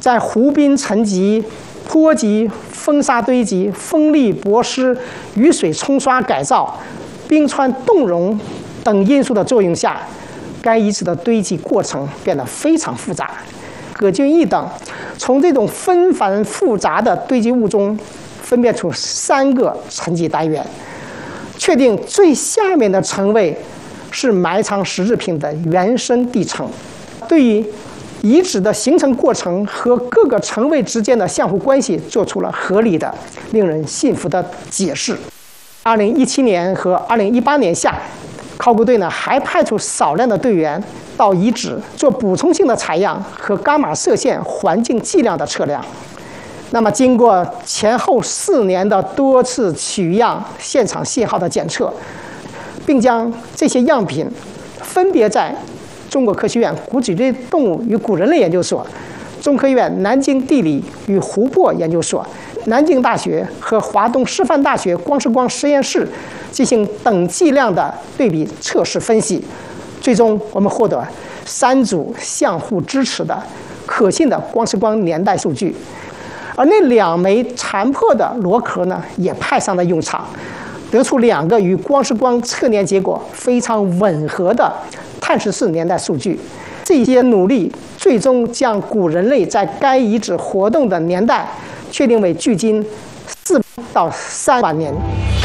在湖滨沉积、坡积、风沙堆积、风力薄湿、雨水冲刷改造、冰川冻融等因素的作用下，该遗址的堆积过程变得非常复杂。葛俊义等从这种纷繁复杂的堆积物中分辨出3个沉积单元，确定最下面的层位是埋藏石制品的原生地层。对于遗址的形成过程和各个层位之间的相互关系做出了合理的、令人信服的解释。2017年和2018年夏，考古队还派出少量的队员到遗址做补充性的采样和伽马射线环境剂量的测量。那么，经过前后4年的多次取样、现场信号的检测，并将这些样品分别在中国科学院古脊椎动物与古人类研究所、中科院南京地理与湖泊研究所、南京大学和华东师范大学光视光实验室进行等剂量的对比测试分析，最终我们获得3组相互支持的可信的光视光年代数据。而那2枚残破的螺壳也派上了用场，得出2个与光视光测年结果非常吻合的碳14年代数据。这些努力最终将古人类在该遗址活动的年代确定为距今4到3万年。